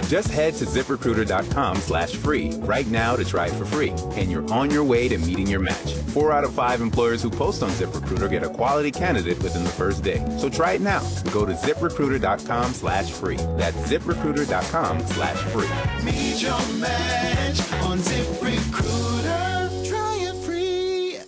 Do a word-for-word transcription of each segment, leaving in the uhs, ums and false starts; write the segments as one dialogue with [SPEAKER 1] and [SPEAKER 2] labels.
[SPEAKER 1] Just head to ZipRecruiter.com slash free right now to try it for free, and you're on your way to meeting your match. Four out of five employers who post on ZipRecruiter get a quality candidate within the first day. So try it now. Go to ZipRecruiter.com slash free. That's ZipRecruiter.com slash free.
[SPEAKER 2] Meet your match on ZipRecruiter. Try it free.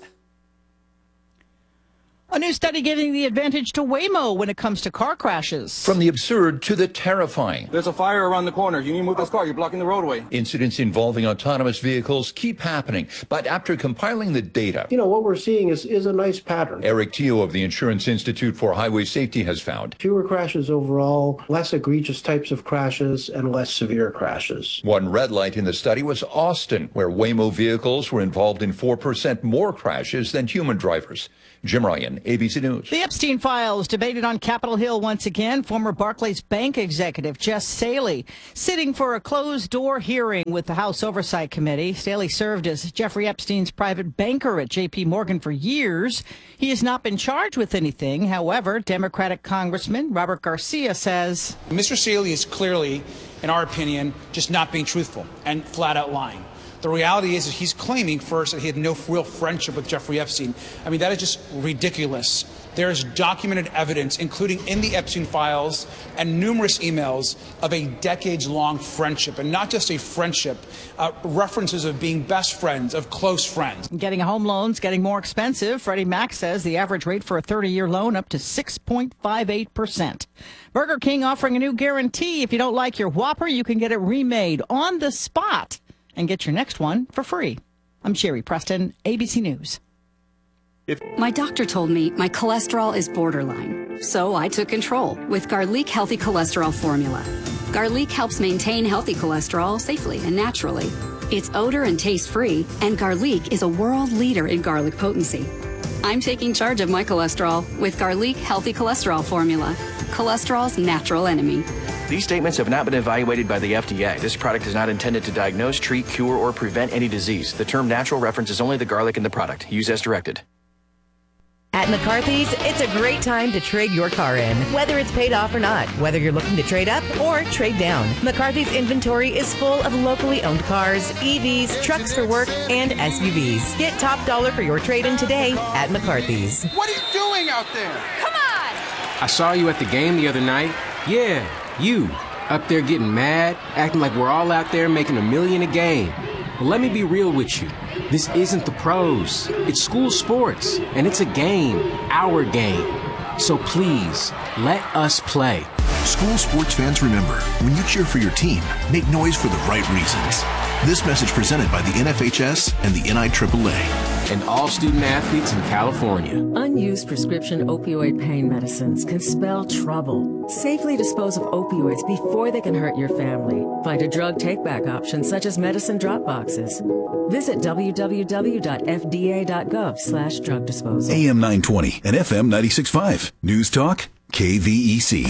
[SPEAKER 3] A new study giving the advantage to Waymo when it comes to car crashes.
[SPEAKER 4] From the absurd to the terrifying.
[SPEAKER 5] There's a fire around the corner. You need to move this car. You're blocking the roadway.
[SPEAKER 4] Incidents involving autonomous vehicles keep happening. But after compiling the data,
[SPEAKER 6] you know, what we're seeing is, is a nice pattern.
[SPEAKER 4] Eric Teo of the Insurance Institute for Highway Safety has found
[SPEAKER 6] fewer crashes overall, less egregious types of crashes, and less severe crashes.
[SPEAKER 4] One red light in the study was Austin, where Waymo vehicles were involved in four percent more crashes than human drivers. Jim Ryan, A B C News.
[SPEAKER 3] The Epstein files debated on Capitol Hill once again. Former Barclays Bank executive Jess Staley sitting for a closed-door hearing with the House Oversight Committee. Staley served as Jeffrey Epstein's private banker at J P Morgan for years. He has not been charged with anything. However, Democratic Congressman Robert Garcia says
[SPEAKER 7] Mister Staley is clearly, in our opinion, just not being truthful and flat-out lying. The reality is that he's claiming first that he had no real friendship with Jeffrey Epstein. I mean, that is just ridiculous. There is documented evidence, including in the Epstein files and numerous emails, of a decades-long friendship, and not just a friendship, uh, references of being best friends, of close friends.
[SPEAKER 3] Getting a home loan's getting more expensive. Freddie Mac says the average rate for a thirty-year loan up to six point five eight percent. Burger King offering a new guarantee. If you don't like your Whopper, you can get it remade on the spot and get your next one for free. I'm Sherry Preston, A B C News.
[SPEAKER 8] If my doctor told me my cholesterol is borderline, so I took control with Garlic Healthy Cholesterol Formula. Garlic helps maintain healthy cholesterol safely and naturally. It's odor and taste-free, and Garlic is a world leader in garlic potency. I'm taking charge of my cholesterol with Garlic Healthy Cholesterol Formula, cholesterol's natural enemy.
[SPEAKER 9] These statements have not been evaluated by the F D A. This product is not intended to diagnose, treat, cure, or prevent any disease. The term natural references only the garlic in the product. Use as directed.
[SPEAKER 10] At McCarthy's, it's a great time to trade your car in, whether it's paid off or not, whether you're looking to trade up or trade down. McCarthy's inventory is full of locally owned cars, E Vs, trucks for work, and S U Vs. Get top dollar for your trade-in today at McCarthy's.
[SPEAKER 11] What are you doing out there?
[SPEAKER 12] Come on!
[SPEAKER 13] I saw you at the game the other night. Yeah, you. Up there getting mad, acting like we're all out there making a million a game. Well, let me be real with you. This isn't the pros. It's school sports, and it's a game, our game. So please, let us play.
[SPEAKER 14] School sports fans, remember, when you cheer for your team, make noise for the right reasons. This message presented by the N F H S and the N I triple A.
[SPEAKER 13] And all student athletes in California.
[SPEAKER 15] Unused prescription opioid pain medicines can spell trouble. Safely dispose of opioids before they can hurt your family. Find a drug take-back option such as medicine drop boxes. Visit w w w dot f d a dot gov slash drug disposal.
[SPEAKER 14] A M nine twenty and F M ninety-six point five. News Talk, K V E C.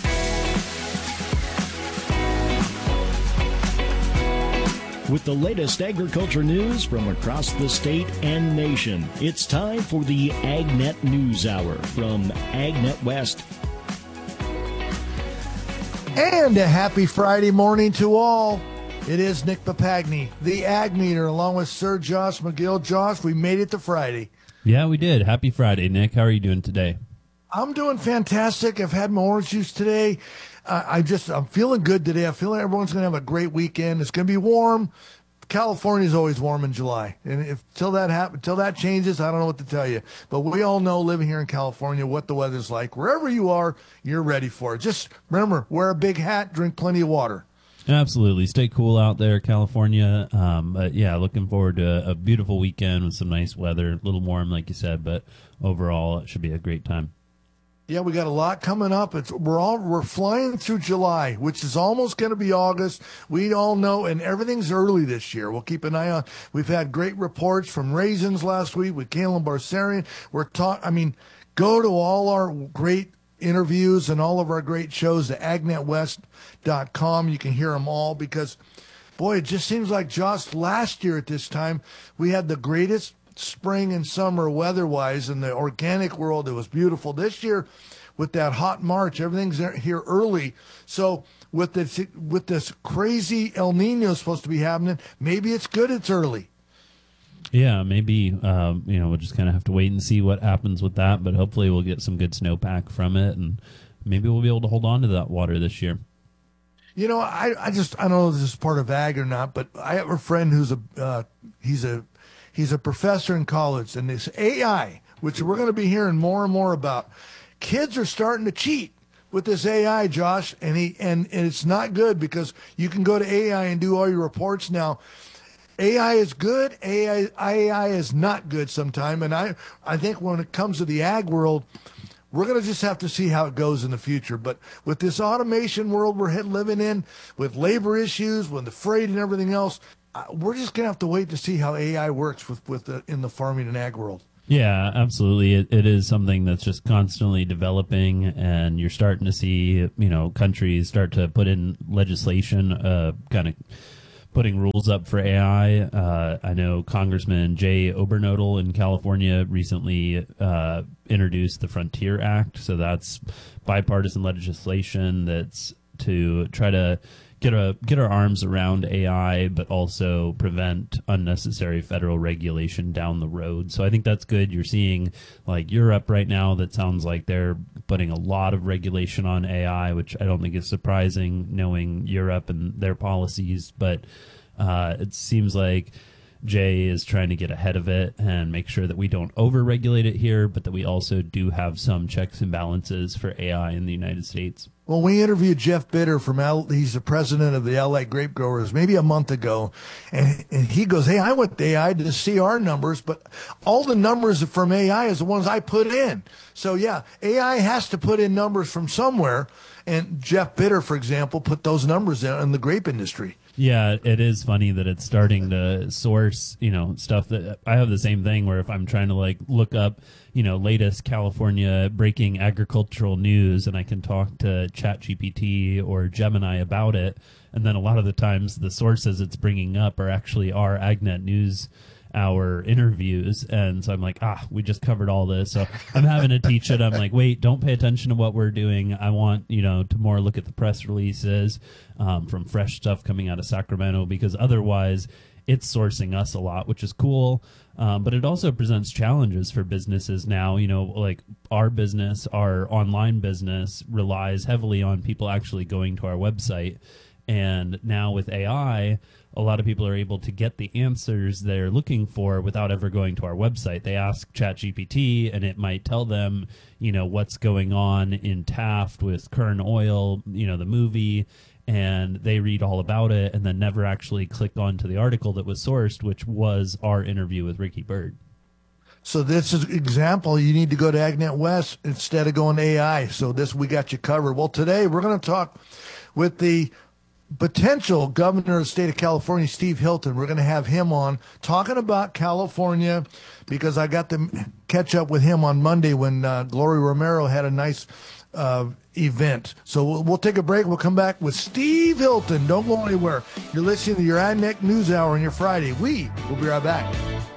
[SPEAKER 16] With the latest agriculture news from across the state and nation, it's time for the AgNet News Hour from AgNet West.
[SPEAKER 17] And a happy Friday morning to all. It is Nick Papagni, the Ag Meter, along with Sir Josh McGill. Josh, we made it to Friday.
[SPEAKER 18] Yeah, we did. Happy Friday, Nick. How are you doing today?
[SPEAKER 17] I'm doing fantastic. I've had my orange juice today. Uh, I just, I'm feeling good today. I'm feeling everyone's going to have a great weekend. It's going to be warm. California is always warm in July. And if till that happen, till that changes, I don't know what to tell you. But we all know living here in California what the weather's like. Wherever you are, you're ready for it. Just remember, wear a big hat, drink plenty of water.
[SPEAKER 18] Absolutely. Stay cool out there, California. Um, but, yeah, looking forward to a, a beautiful weekend with some nice weather. A little warm, like you said, but overall it should be a great time.
[SPEAKER 17] Yeah, we got a lot coming up. It's we're all we're flying through July, which is almost going to be August. We all know, and everything's early this year. We'll keep an eye on. We've had great reports from Raisins last week with Kalen Barsarian. We're talk. I mean, go to all our great interviews and all of our great shows at ag net west dot com. You can hear them all because, boy, it just seems like just last year at this time we had the greatest spring and summer weather-wise in the organic world. It was beautiful. This year with that hot March, everything's here early. So with this with this crazy El Nino supposed to be happening, maybe it's good it's early.
[SPEAKER 18] Yeah, maybe, um, you know, we'll just kind of have to wait and see what happens with that, but hopefully we'll get some good snowpack from it, and maybe we'll be able to hold on to that water this year.
[SPEAKER 17] You know, I, I just, I don't know if this is part of ag or not, but I have a friend who's a, uh, he's a, he's a professor in college, and this A I, which we're going to be hearing more and more about, kids are starting to cheat with this A I, Josh, and he, and, and it's not good because you can go to A I and do all your reports now. A I is good. A I, A I is not good sometime. And I, I think when it comes to the ag world, we're going to just have to see how it goes in the future. But with this automation world we're living in, with labor issues, with the freight and everything else, we're just going to have to wait to see how A I works with, with the, in the farming and ag world.
[SPEAKER 18] Yeah, absolutely. It, it is something that's just constantly developing, and you're starting to see, you know, countries start to put in legislation, uh, kind of putting rules up for A I. Uh, I know Congressman Jay Obernodel in California recently uh, introduced the Frontier Act. So that's bipartisan legislation that's to try to get a get our arms around A I, but also prevent unnecessary federal regulation down the road. So I think that's good. You're seeing like Europe right now that sounds like they're putting a lot of regulation on A I, which I don't think is surprising knowing Europe and their policies. But uh, it seems like Jay is trying to get ahead of it and make sure that we don't over-regulate it here, but that we also do have some checks and balances for A I in the United States.
[SPEAKER 17] Well, we interviewed Jeff Bitter from L, he's the president of the L A Grape Growers, maybe a month ago, and, and he goes, hey, I went to A I to see our numbers, but all the numbers from A I is the ones I put in. So, yeah, A I has to put in numbers from somewhere, and Jeff Bitter, for example, put those numbers in, in the grape industry.
[SPEAKER 18] Yeah, it is funny that it's starting to source, you know, stuff that I have the same thing where if I'm trying to like look up, you know, latest California breaking agricultural news and I can talk to ChatGPT or Gemini about it. And then a lot of the times the sources it's bringing up are actually our AgNet News Hour interviews. And so I'm like, ah, we just covered all this. So I'm having to teach it. I'm like, wait, don't pay attention to what we're doing. I want, you know, to more look at the press releases um, from fresh stuff coming out of Sacramento, because otherwise it's sourcing us a lot, which is cool. Um, but it also presents challenges for businesses now. You know, like our business, our online business relies heavily on people actually going to our website. And now with A I, a lot of people are able to get the answers they're looking for without ever going to our website. They ask ChatGPT, and it might tell them, you know, what's going on in Taft with Kern Oil, you know, the movie, and they read all about it and then never actually click onto the article that was sourced, which was our interview with Ricky Byrd.
[SPEAKER 17] So this is an example. You need to go to AgNet West instead of going to A I. So this, we got you covered. Well, today we're going to talk with the potential governor of the state of California, Steve Hilton. We're going to have him on talking about California, because I got to catch up with him on Monday when uh, Gloria Romero had a nice uh, event. So we'll, we'll take a break. We'll come back with Steve Hilton. Don't go anywhere. You're listening to your AgNet News Hour on your Friday. We will be right back.